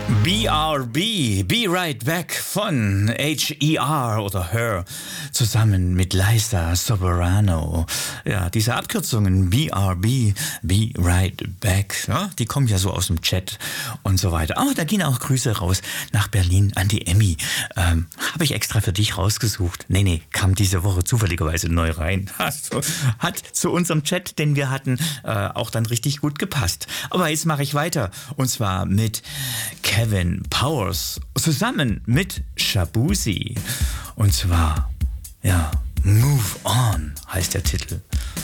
BRB, Be Right Back von H.E.R. oder Her zusammen mit Liza Soberano. Ja, diese Abkürzungen BRB, Be Right Back, ja, die kommen ja so aus dem Chat und so weiter. Aber da gehen auch Grüße raus nach Berlin an die Emmy. Habe ich extra für dich rausgesucht. Nee, kam diese Woche zufälligerweise neu rein. Also, hat zu unserem Chat, den wir hatten, auch dann richtig gut gepasst. Aber jetzt mache ich weiter und zwar mit Kevin Powers zusammen mit Shabuzi. Und zwar, ja, Move On heißt der Titel.